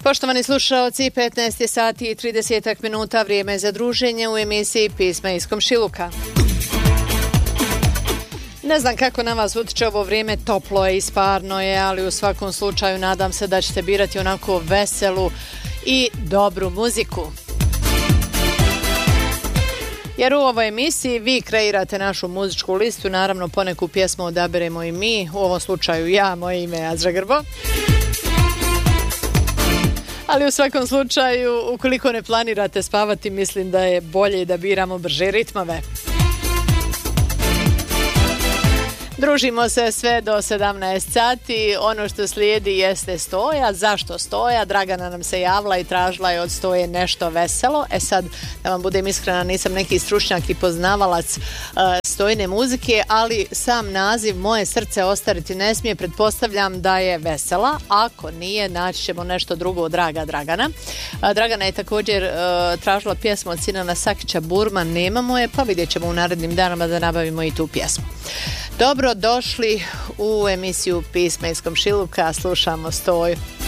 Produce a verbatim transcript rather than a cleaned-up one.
Poštovani slušaoci, petnaest je sati i trideset minuta, vrijeme za druženje u emisiji Pisma iz komšiluka. Ne znam kako na vas utiče ovo vrijeme, toplo je i sparno je, ali u svakom slučaju nadam se da ćete birati onako veselu i dobru muziku. Jer u ovoj emisiji vi kreirate našu muzičku listu, naravno poneku pjesmu odaberemo i mi, u ovom slučaju ja, moje ime je Azra Grbo. Ali u svakom slučaju, ukoliko ne planirate spavati, mislim da je bolje da biramo brže ritmove. Družimo se sve do sedamnaest sati. Ono što slijedi jeste Stoja. Zašto Stoja? Dragana nam se javila i tražila je od Stoje nešto veselo. E sad, da vam budem iskrena, nisam neki stručnjak i poznavalac uh, Stojine muzike, ali sam naziv Moje srce ostariti ne smije, pretpostavljam da je vesela. Ako nije, naći ćemo nešto drugo od Draga Dragana. Uh, Dragana je također uh, tražila pjesmu od Sinana Sakića, Burman, nemamo je, pa vidjet ćemo u narednim danama da nabavimo i tu pjesmu. Dobro došli u emisiju Pisma iz komšiluka, slušamo Stoju.